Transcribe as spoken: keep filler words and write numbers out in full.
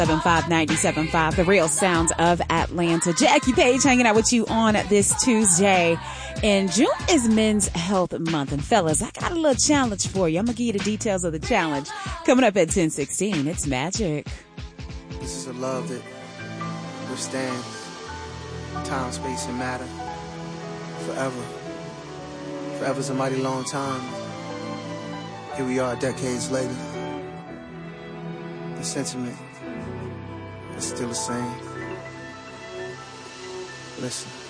seven five ninety-seven point five, the real sounds of Atlanta. Jackie Page hanging out with you on this Tuesday. And June is Men's Health Month. And fellas, I got a little challenge for you. I'm going to give you the details of the challenge. Coming up at ten sixteen, it's Magic. This is a love that withstands time, space, and matter forever. Forever's a mighty long time. Here we are decades later. The sentiment is still the same. Listen.